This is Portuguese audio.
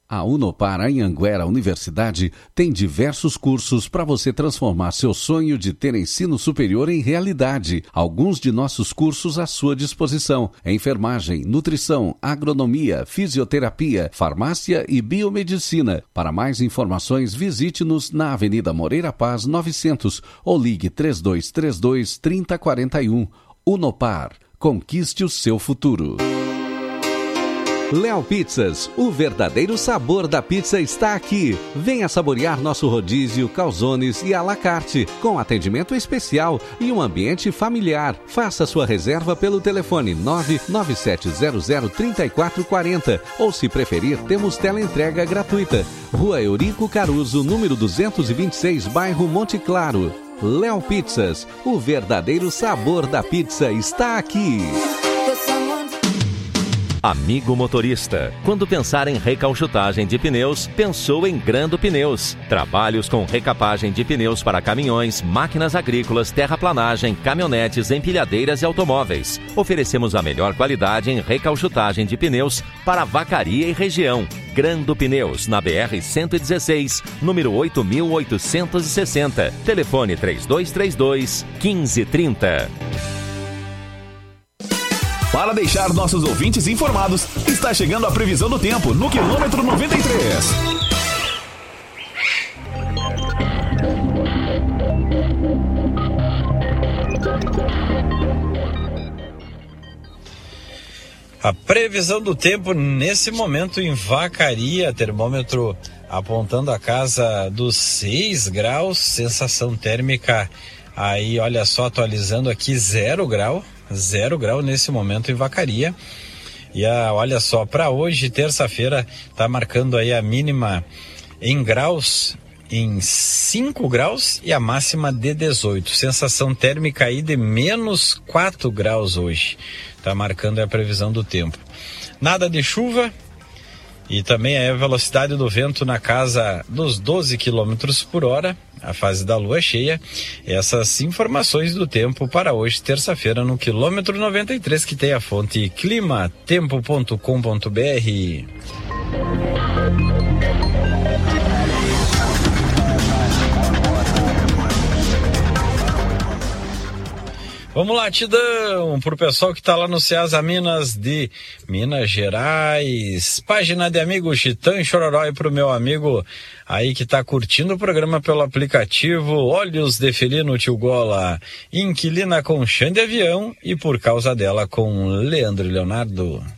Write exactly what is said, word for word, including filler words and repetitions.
A Unopar Anhanguera Universidade tem diversos cursos para você transformar seu sonho de ter ensino superior em realidade. Alguns de nossos cursos à sua disposição: enfermagem, nutrição, agronomia, fisioterapia, farmácia e biomedicina. Para mais informações, visite-nos na Avenida Moreira Paz novecentos ou ligue três dois três dois, três zero quatro um. Unopar. Conquiste o seu futuro. Léo Pizzas, o verdadeiro sabor da pizza está aqui. Venha saborear nosso rodízio, calzones e à la carte, com atendimento especial e um ambiente familiar. Faça sua reserva pelo telefone nove nove sete zero zero, três quatro quatro zero ou, se preferir, temos teleentrega gratuita. Rua Eurico Caruso, número duzentos e vinte e seis, bairro Monte Claro. Léo Pizzas, o verdadeiro sabor da pizza está aqui. Amigo motorista, quando pensar em recauchutagem de pneus, pensou em Grando Pneus. Trabalhos com recapagem de pneus para caminhões, máquinas agrícolas, terraplanagem, caminhonetes, empilhadeiras e automóveis. Oferecemos a melhor qualidade em recauchutagem de pneus para Vacaria e região. Grando Pneus, na B R cento e dezesseis, número oito mil oitocentos e sessenta. Telefone três dois três dois, um cinco três zero. Para deixar nossos ouvintes informados, está chegando a previsão do tempo no quilômetro noventa e três. A previsão do tempo nesse momento em Vacaria, termômetro apontando a casa dos seis graus, sensação térmica aí, olha só, atualizando aqui zero grau. Zero grau nesse momento em Vacaria. E a, olha só, para hoje, terça-feira, tá marcando aí a mínima em graus em cinco graus e a máxima de dezoito. Sensação térmica aí de menos quatro graus hoje. Tá marcando a previsão do tempo. Nada de chuva. E também a velocidade do vento na casa dos doze quilômetros por hora, a fase da lua cheia. Essas informações do tempo para hoje, terça-feira, no quilômetro noventa e três, que tem a fonte clima tempo ponto com ponto b r. Vamos lá, Tidão, pro pessoal que tá lá no Ceasa Minas de Minas Gerais. Página de amigo Chitã e Chororó, e pro meu amigo aí que tá curtindo o programa pelo aplicativo Olhos de Felino Tio Gola. Inquilina com Xande Avião e Por Causa Dela com Leandro e Leonardo.